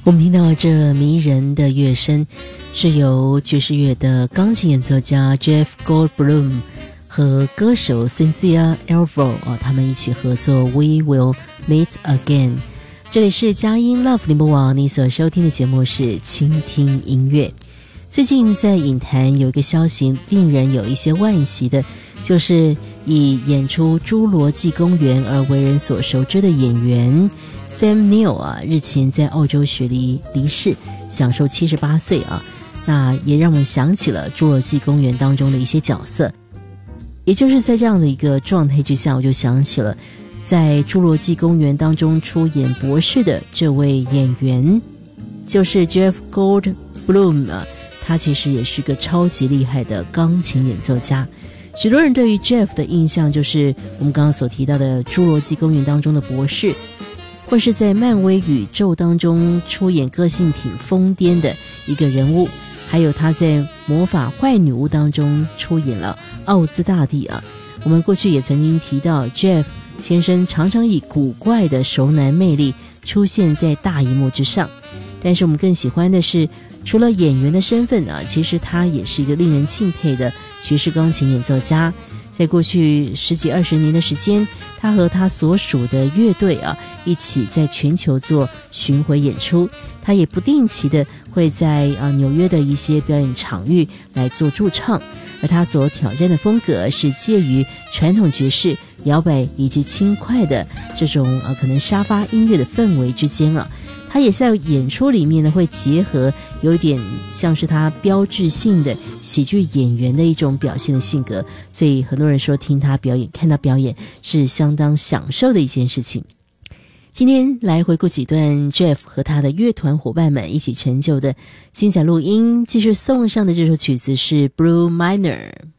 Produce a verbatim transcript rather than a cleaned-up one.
我们听到这迷人的乐声是由爵士乐的钢琴演奏家 Jeff Goldblum 和歌手 Cynthia Erivo、哦、他们一起合作 We Will Meet Again。 这里是佳音 Love 联播网，你所收听的节目是倾听音乐。最近在影坛有一个消息令人有一些惋惜的，就是以演出《侏罗纪公园》而为人所熟知的演员 Sam Neill 啊，日前在澳洲雪梨离世，享受七十八岁啊。那也让我们想起了《侏罗纪公园》当中的一些角色，也就是在这样的一个状态之下，我就想起了在《侏罗纪公园》当中出演博士的这位演员，就是 Jeff Goldblum 啊，他其实也是个超级厉害的钢琴演奏家。许多人对于 Jeff 的印象就是我们刚刚所提到的《侏罗纪公园》当中的博士，或是在漫威宇宙当中出演个性挺疯癫的一个人物，还有他在魔法坏女巫当中出演了奥兹大帝啊。我们过去也曾经提到 Jeff 先生常常以古怪的熟男魅力出现在大荧幕之上，但是我们更喜欢的是除了演员的身份啊，其实他也是一个令人敬佩的爵士钢琴演奏家。在过去十几二十年的时间，他和他所属的乐队啊一起在全球做巡回演出，他也不定期的会在啊纽约的一些表演场域来做驻唱，而他所挑战的风格是介于传统爵士、摇摆以及轻快的这种啊可能沙发音乐的氛围之间啊。他也在演出里面呢会结合有一点像是他标志性的喜剧演员的一种表现的性格，所以很多人说听他表演看他表演是相当享受的一件事情。今天来回顾几段 Jeff 和他的乐团伙伴们一起成就的精彩录音，继续送上的这首曲子是 Blue Minor。